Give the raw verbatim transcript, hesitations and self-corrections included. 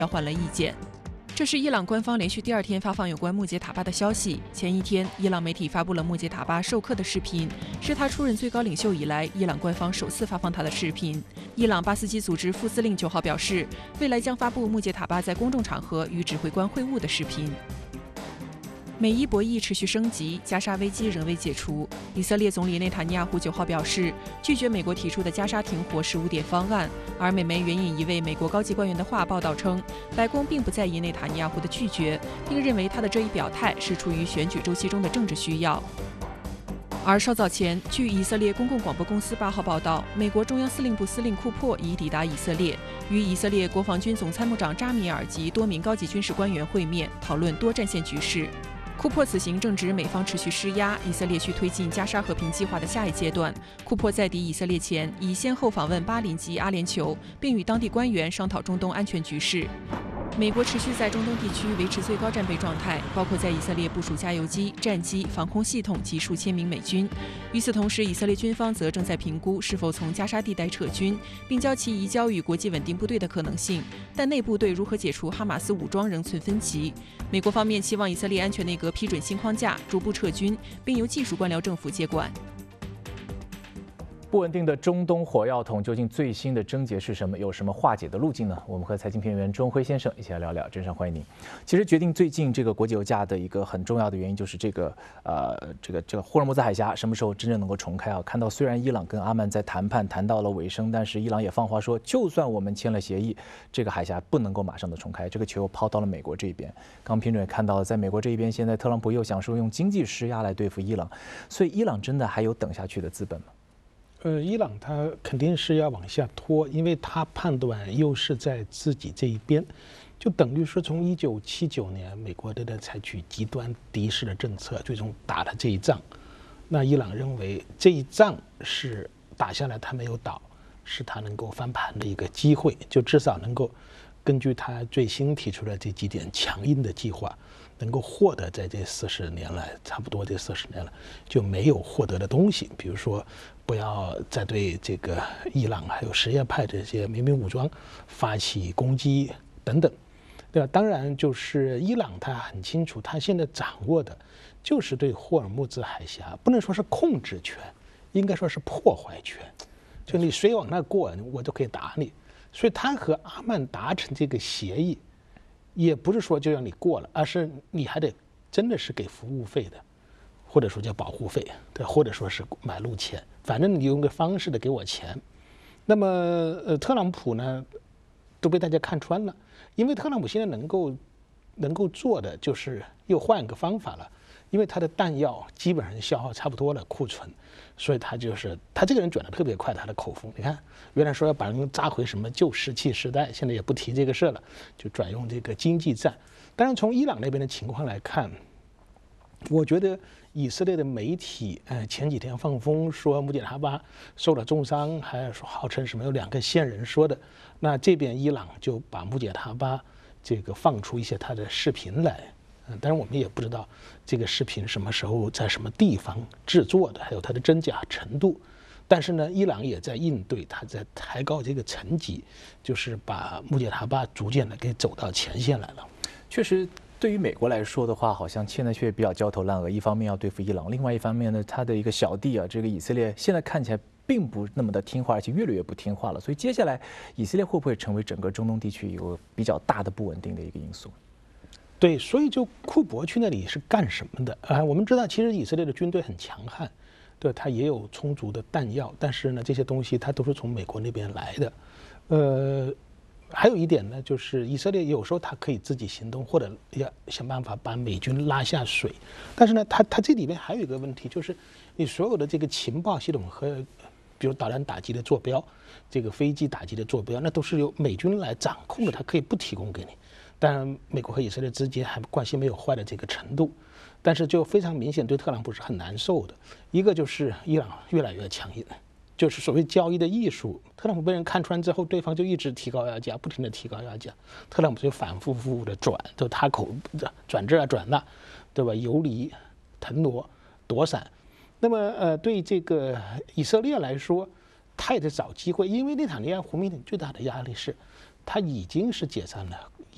交换了意见。这是伊朗官方连续第二天发放有关穆杰塔巴的消息。前一天，伊朗媒体发布了穆杰塔巴授课的视频，是他出任最高领袖以来，伊朗官方首次发放他的视频。伊朗巴斯基组织副司令九号表示，未来将发布穆杰塔巴在公众场合与指挥官会晤的视频。美伊博弈持续升级，加沙危机仍未解除。以色列总理内塔尼亚胡九号表示，拒绝美国提出的加沙停火十五点方案。而美媒援引一位美国高级官员的话报道称，白宫并不在意内塔尼亚胡的拒绝，并认为他的这一表态是出于选举周期中的政治需要。而稍早前，据以色列公共广播公司八号报道，美国中央司令部司令库珀已抵达以色列，与以色列国防军总参谋长扎米尔及多名高级军事官员会面，讨论多战线局势。库珀此行正值美方持续施压，以色列去推进加沙和平计划的下一阶段。库珀在抵以色列前，已先后访问巴林及阿联酋，并与当地官员商讨中东安全局势。美国持续在中东地区维持最高战备状态，包括在以色列部署加油机、战机、防空系统及数千名美军。与此同时，以色列军方则正在评估是否从加沙地带撤军，并将其移交与国际稳定部队的可能性。但内部对如何解除哈马斯武装仍存分歧。美国方面期望以色列安全内阁批准新框架，逐步撤军，并由技术官僚政府接管。 不稳定的中东火药桶究竟最新的症结是什么？有什么化解的路径呢？我们和财经评论员钟辉先生一起来聊聊。真上欢迎您。其实决定最近这个国际油价的一个很重要的原因就是这个呃这个这个霍尔木兹海峡什么时候真正能够重开啊？看到虽然伊朗跟阿曼在谈判谈到了尾声，但是伊朗也放话说，就算我们签了协议，这个海峡不能够马上的重开。这个球抛到了美国这边。刚评论也看到，在美国这一边，现在特朗普又想说用经济施压来对付伊朗，所以伊朗真的还有等下去的资本吗？ 呃，伊朗它肯定是要往下拖，因为它判断优势在自己这一边，就等于说从一九七九年美国对它采取极端敌视的政策，最终打了这一仗。那伊朗认为这一仗是打下来，他没有倒，是他能够翻盘的一个机会，就至少能够根据他最新提出的这几点强硬的计划，能够获得在这四十年来，差不多这四十年了就没有获得的东西，比如说不要再对这个伊朗还有什叶派这些民兵武装发起攻击等等，对吧？当然，就是伊朗他很清楚，他现在掌握的就是对霍尔木兹海峡，不能说是控制权，应该说是破坏权，就你谁往那过，我就可以打你。所以他和阿曼达成这个协议，也不是说就让你过了，而是你还得真的是给服务费的，或者说叫保护费，对，或者说是买路钱，反正你用个方式的给我钱。那么，呃，特朗普呢，都被大家看穿了，因为特朗普现在能够能够做的就是又换一个方法了，因为他的弹药基本上消耗差不多了，库存，所以他就是他这个人转得特别快，他的口风，你看，原来说要把人扎回什么旧石器时代，现在也不提这个事了，就转用这个经济战。当然，从伊朗那边的情况来看，我觉得以色列的媒体，呃，前几天放风说穆杰塔巴受了重伤，还说号称什么有两个线人说的，那这边伊朗就把穆杰塔巴这个放出一些他的视频来。嗯，当然我们也不知道这个视频什么时候在什么地方制作的，还有它的真假程度。但是呢，伊朗也在应对，他在抬高这个层级，就是把穆杰塔巴逐渐的给走到前线来了。 确实，对于美国来说的话，好像现在却比较焦头烂额。一方面要对付伊朗，另外一方面呢，他的一个小弟啊，这个以色列现在看起来并不那么的听话，而且越来越不听话了。所以接下来，以色列会不会成为整个中东地区一个比较大的不稳定的一个因素？ 对，所以就库珀去那里是干什么的啊？我们知道，其实以色列的军队很强悍，对，它也有充足的弹药，但是呢，这些东西它都是从美国那边来的。呃，还有一点呢，就是以色列有时候它可以自己行动，或者要想办法把美军拉下水。但是呢，它它这里面还有一个问题，就是你所有的这个情报系统和比如导弹打击的坐标，这个飞机打击的坐标，那都是由美军来掌控的，它可以不提供给你。当然，美国和以色列之间还关系没有坏到这个程度，但是就非常明显对特朗普是很难受的。一个就是伊朗越来越强硬，就是所谓交易的艺术。特朗普被人看穿之后，对方就一直提高要价，不停的提高要价，特朗普就反复复的转，就他口转这啊转那，对吧？游离、腾挪、躲闪。那么呃，对这个以色列来说，他也得找机会，因为内塔尼亚胡明最大的压力是，他已经是解散了